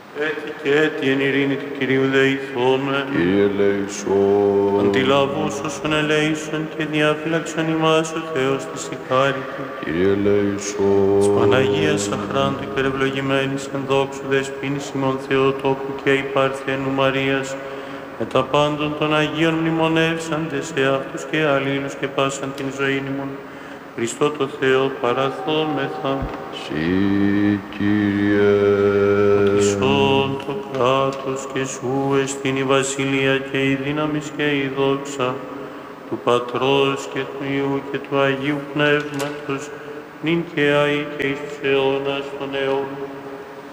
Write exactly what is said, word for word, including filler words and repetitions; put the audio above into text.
Έτσι και έτη εν ειρήνη του Κυρίου δεηθώμε. Κύριε ελέησον. Αντιλαβούς όσων ελέησον και διαφύλαξον ημάς ο Θεός της ηχάρητη. Κύριε ελέησον. Της Παναγίας αχράντου και ευλογημένης εν δόξου δεσποίνης ημών Θεοτόκου και υπαρθένου Μαρίας, με τα πάντων των Αγίων μνημονεύσαντες σε αυτούς και αλλήλους και πάσαν την ζωήν ημών. Χριστό το Θεό παραθόμεθα. Συ, Κύριε. Ισόν το κράτος και σου εστίν η βασιλεία και η δύναμις και η δόξα του Πατρός και του Υιού και του Αγίου Πνεύματος, νυν και αεί και εις τους αιώνας των αιώνων.